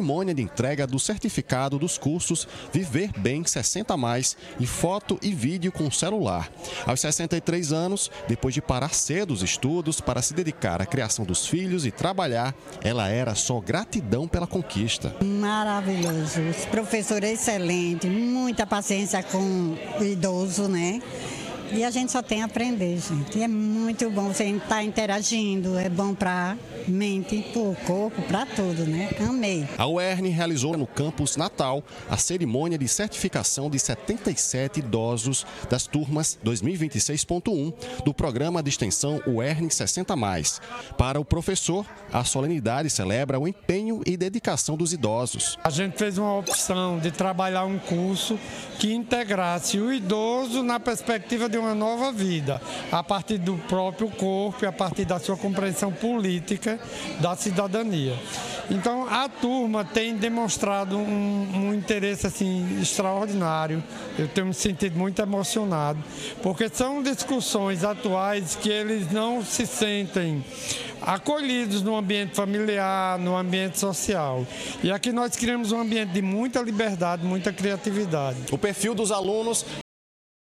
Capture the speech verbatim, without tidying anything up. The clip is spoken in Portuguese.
cerimônia de entrega do certificado dos cursos Viver Bem sessenta mais e foto e vídeo com celular. Aos sessenta e três anos, depois de parar cedo os estudos para se dedicar à criação dos filhos e trabalhar, ela era só gratidão pela conquista. Maravilhoso, os professores excelentes, muita paciência com o idoso, né? E a gente só tem a aprender, gente. E é muito bom você estar interagindo, é bom para a mente, para o corpo, para tudo, né? Amei. A U E R N realizou no campus Natal a cerimônia de certificação de setenta e sete idosos das turmas dois mil e vinte e seis ponto um do programa de extensão U E R N sessenta mais. Para o professor, a solenidade celebra o empenho e dedicação dos idosos. A gente fez uma opção de trabalhar um curso que integrasse o idoso na perspectiva de uma nova vida, a partir do próprio corpo e a partir da sua compreensão política da cidadania. Então, a turma tem demonstrado um, um interesse assim, extraordinário. Eu tenho me sentido muito emocionado, porque são discussões atuais que eles não se sentem acolhidos no ambiente familiar, no ambiente social. E aqui nós criamos um ambiente de muita liberdade, muita criatividade. O perfil dos alunos